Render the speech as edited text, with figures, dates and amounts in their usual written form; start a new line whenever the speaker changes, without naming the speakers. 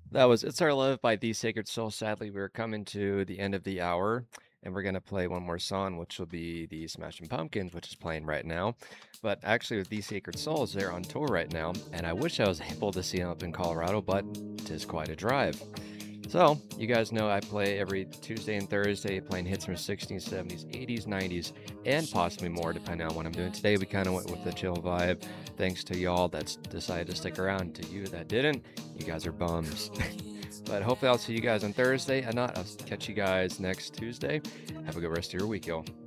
That was It's Our Love by The Sacred Soul. Sadly, we're coming to the end of the hour, and we're gonna play one more song, which will be the Smashing Pumpkins, which is playing right now. But actually, with The Sacred Souls, they're on tour right now, and I wish I was able to see them up in Colorado, but it is quite a drive. So, you guys know I play every Tuesday and Thursday, playing hits from 60s, 70s, 80s, 90s, and possibly more, depending on what I'm doing. Today, we kind of went with the chill vibe. Thanks to y'all that's decided to stick around. To you that didn't, you guys are bums. But hopefully, I'll see you guys on Thursday. And not, I'll catch you guys next Tuesday. Have a good rest of your week, y'all.